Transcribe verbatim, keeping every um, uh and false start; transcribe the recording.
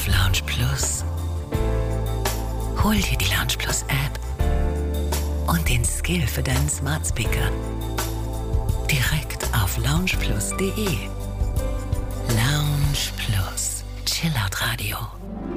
auf Lounge Plus. Hol dir die Lounge Plus App und den Skill für deinen Smart Speaker direkt auf loungeplus punkt de. Lounge Plus. Chillout Radio.